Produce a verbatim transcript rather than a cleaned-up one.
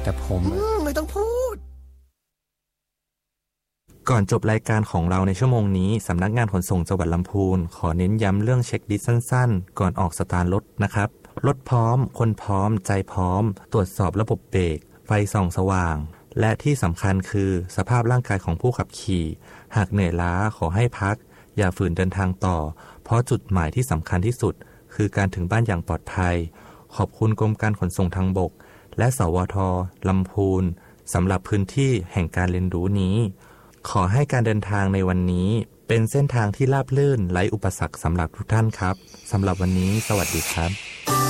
แต่ผมไม่ต้องพูดก่อนจบรายการของเราในชั่วโมงนี้สำนักงานขนส่งจังหวัดลำพูนขอเน้นย้ำเรื่องเช็คลิสต์สั้นๆก่อนออกสตาร์ทรถนะครับรถพร้อมคนพร้อมใจพร้อมตรวจสอบระบบเบรกไฟส่องสว่างและที่สำคัญคือสภาพร่างกายของผู้ขับขี่หากเหนื่อยล้าขอให้พักอย่าฝืนเดินทางต่อเพราะจุดหมายที่สำคัญที่สุดคือการถึงบ้านอย่างปลอดภัยขอบคุณกรมการขนส่งทางบกและสวท.ลำพูนสำหรับพื้นที่แห่งการเรียนรู้นี้ขอให้การเดินทางในวันนี้เป็นเส้นทางที่ราบรื่นไร้อุปสรรคสำหรับทุกท่านครับสำหรับวันนี้สวัสดีครับ